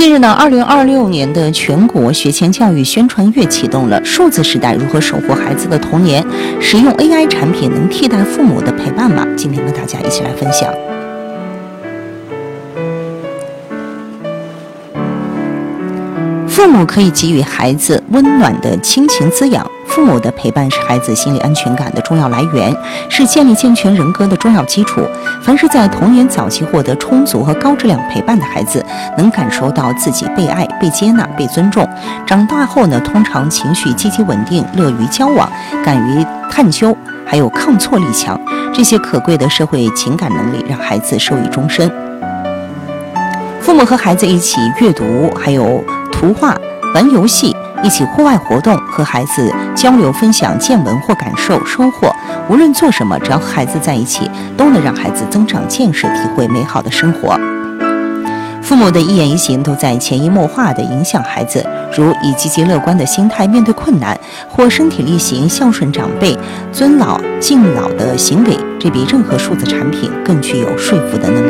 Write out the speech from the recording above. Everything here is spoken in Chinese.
近日呢，2026年的全国学前教育宣传月启动了。数字时代如何守护孩子的童年？使用 AI 产品能替代父母的陪伴吗？今天跟大家一起来分享。父母可以给予孩子温暖的亲情滋养。父母的陪伴是孩子心理安全感的重要来源，是建立健全人格的重要基础。凡是在童年早期获得充足和高质量陪伴的孩子，能感受到自己被爱、被接纳、被尊重。长大后呢，通常情绪积极稳定，乐于交往，敢于探究，还有抗挫力强。这些可贵的社会情感能力，让孩子受益终身。父母和孩子一起阅读，还有图画、玩游戏，一起户外活动，和孩子交流分享见闻或感受收获。无论做什么，只要和孩子在一起，都能让孩子增长见识，体会美好的生活。父母的一言一行都在潜移默化地影响孩子，如以积极乐观的心态面对困难，或身体力行、孝顺长辈、尊老敬老的行为，这比任何数字产品更具有说服的能力。